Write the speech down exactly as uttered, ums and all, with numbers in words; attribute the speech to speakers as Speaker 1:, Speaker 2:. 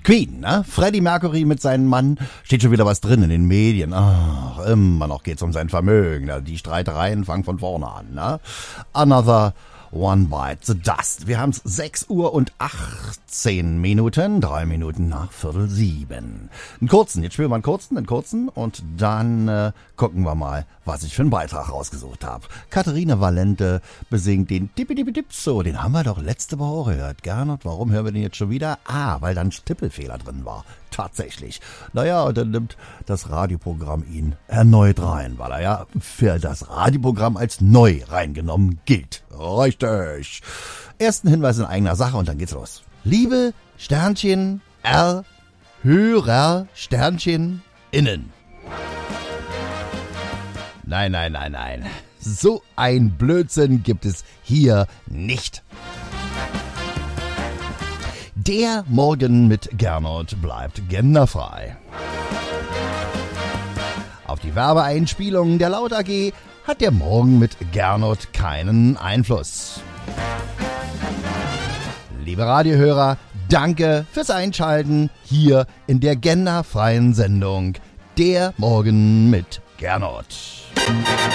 Speaker 1: Queen, ne? Freddie Mercury mit seinem Mann, steht schon wieder was drin in den Medien. Ach, immer noch geht's um sein Vermögen. Die Streitereien fangen von vorne an, ne? Another One Bite the Dust. Wir haben's sechs Uhr und achtzehn Minuten, drei Minuten nach Viertel sieben. Einen kurzen, jetzt spielen wir einen kurzen, einen kurzen und dann äh, gucken wir mal, was ich für einen Beitrag rausgesucht habe. Katharina Valente besingt den Tippi-Tippi-Dipso, den haben wir doch letzte Woche gehört. Gernot, warum hören wir den jetzt schon wieder? Ah, weil da ein Tippelfehler drin war. Tatsächlich. Naja, und dann nimmt das Radioprogramm ihn erneut rein, weil er ja für das Radioprogramm als neu reingenommen gilt. Richtig. Ersten Hinweis in eigener Sache und dann geht's los. Liebe Sternchen R Hörer Sternchen innen. Nein, nein, nein, nein. So ein Blödsinn gibt es hier nicht. Der Morgen mit Gernot bleibt genderfrei. Auf die Werbeeinspielungen der Laut A G hat der Morgen mit Gernot keinen Einfluss. Liebe Radiohörer, danke fürs Einschalten hier in der genderfreien Sendung Der Morgen mit Gernot.